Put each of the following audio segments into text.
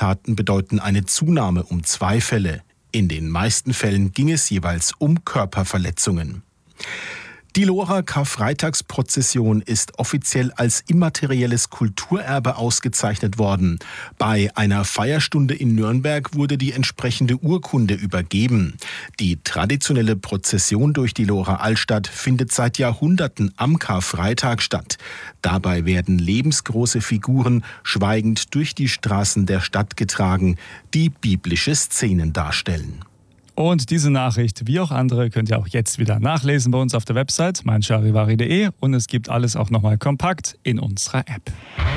Straftaten bedeuten eine Zunahme um 2 Fälle. In den meisten Fällen ging es jeweils um Körperverletzungen. Die Lorer Karfreitagsprozession ist offiziell als immaterielles Kulturerbe ausgezeichnet worden. Bei einer Feierstunde in Nürnberg wurde die entsprechende Urkunde übergeben. Die traditionelle Prozession durch die Lorer Altstadt findet seit Jahrhunderten am Karfreitag statt. Dabei werden lebensgroße Figuren schweigend durch die Straßen der Stadt getragen, die biblische Szenen darstellen. Und diese Nachricht, wie auch andere, könnt ihr auch jetzt wieder nachlesen bei uns auf der Website meincharivari.de und es gibt alles auch nochmal kompakt in unserer App.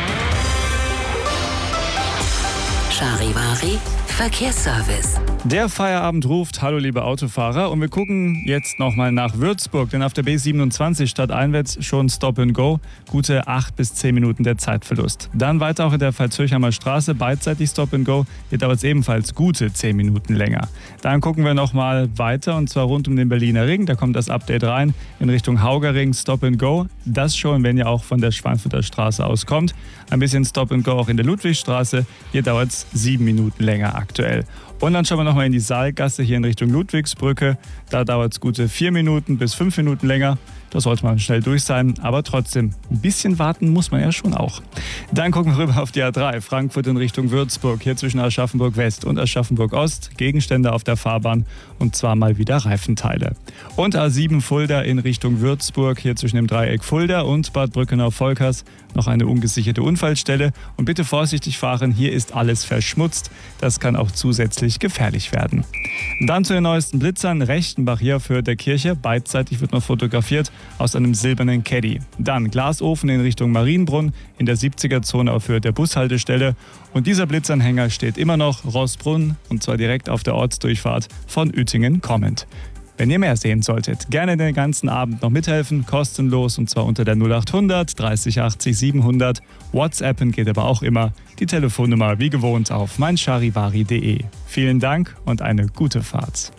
Charivari Verkehrsservice. Der Feierabend ruft, hallo liebe Autofahrer, und wir gucken jetzt nochmal nach Würzburg, denn auf der B27 stadteinwärts schon Stop and Go, gute 8 bis 10 Minuten der Zeitverlust. Dann weiter auch in der Pfalz-Höchheimer Straße, beidseitig Stop and Go, hier dauert es ebenfalls gute 10 Minuten länger. Dann gucken wir nochmal weiter, und zwar rund um den Berliner Ring, da kommt das Update rein, in Richtung Haugerring Stop and Go, das schon, wenn ihr auch von der Schweinfurter Straße auskommt. Ein bisschen Stop and Go auch in der Ludwigstraße, hier dauert es 7 Minuten länger aktuell. Und dann schauen wir nochmal in die Saalgasse hier in Richtung Ludwigsbrücke. Da dauert es gute 4 Minuten bis 5 Minuten länger. Da sollte man schnell durch sein, aber trotzdem, ein bisschen warten muss man ja schon auch. Dann gucken wir rüber auf die A3, Frankfurt in Richtung Würzburg, hier zwischen Aschaffenburg West und Aschaffenburg Ost. Gegenstände auf der Fahrbahn und zwar mal wieder Reifenteile. Und A7 Fulda in Richtung Würzburg, hier zwischen dem Dreieck Fulda und Bad Brückenau-Volkers noch eine ungesicherte Unfallstelle. Und bitte vorsichtig fahren, hier ist alles verschmutzt. Das kann auch zusätzlich gefährlich werden. Dann zu den neuesten Blitzern, Rechtenbach hier für der Kirche, beidseitig wird noch fotografiert aus einem silbernen Caddy. Dann Glasofen in Richtung Marienbrunn, in der 70er-Zone auf Höhe der Bushaltestelle. Und dieser Blitzanhänger steht immer noch Rossbrunn, und zwar direkt auf der Ortsdurchfahrt von Uetingen kommend. Wenn ihr mehr sehen solltet, gerne den ganzen Abend noch mithelfen, kostenlos, und zwar unter der 0800 30 80 700. WhatsAppen geht aber auch immer. Die Telefonnummer wie gewohnt auf meincharivari.de. Vielen Dank und eine gute Fahrt.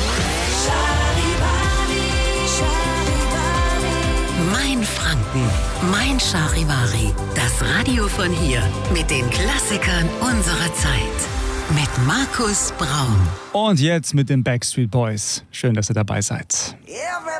Mein Franken, mein Charivari. Das Radio von hier mit den Klassikern unserer Zeit. Mit Markus Braun. Und jetzt mit den Backstreet Boys. Schön, dass ihr dabei seid. Everybody